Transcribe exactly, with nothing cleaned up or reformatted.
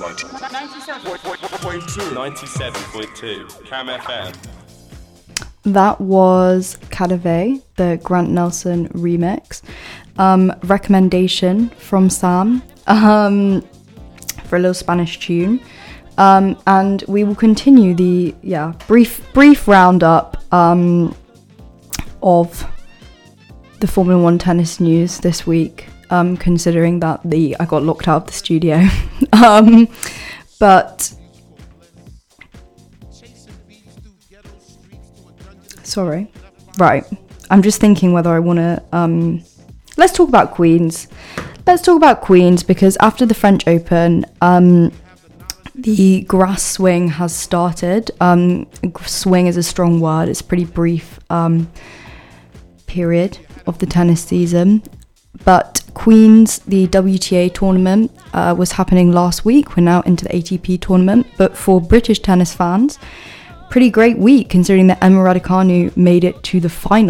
ninety-seven point two Cam F M. That was Cadave, the Grant Nelson remix. Um, recommendation from Sam um, for a little Spanish tune. Um, and we will continue the yeah brief brief roundup um, of the Formula One tennis news this week. Um, considering that the I got locked out of the studio, um, but sorry, right. I'm just thinking whether I want to. Um, let's talk about Queens. Let's talk about Queens because after the French Open, um, the grass swing has started. Um, swing is a strong word. It's a pretty brief um, period of the tennis season. But Queens, the W T A tournament, uh, was happening last week. We're now into the A T P tournament. But for British tennis fans, pretty great week considering that Emma Raducanu made it to the final.